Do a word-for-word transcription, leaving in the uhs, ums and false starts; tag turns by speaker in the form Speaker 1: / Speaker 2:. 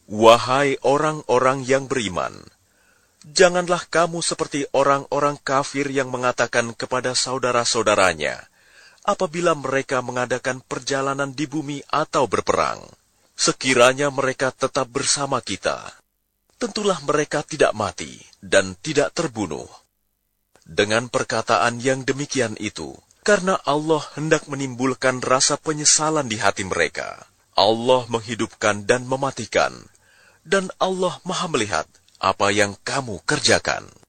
Speaker 1: Wahai orang-orang yang beriman, janganlah kamu seperti orang-orang kafir yang mengatakan kepada saudara-saudaranya, apabila mereka mengadakan perjalanan di bumi atau berperang, sekiranya mereka tetap bersama kita, tentulah mereka tidak mati dan tidak terbunuh. Dengan perkataan yang demikian itu, karena Allah hendak menimbulkan rasa penyesalan di hati mereka, Allah menghidupkan dan mematikan, dan Allah Maha melihat apa yang kamu kerjakan.